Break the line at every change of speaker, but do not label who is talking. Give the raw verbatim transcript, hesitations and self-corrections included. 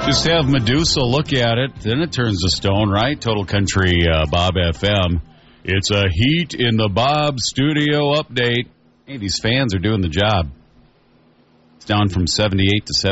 Just have Medusa look at it, then it turns to stone, right? Total Country uh, Bob F M. It's a Heat in the Bob studio update. Hey, these fans are doing the job. It's down from seventy-eight to seventy.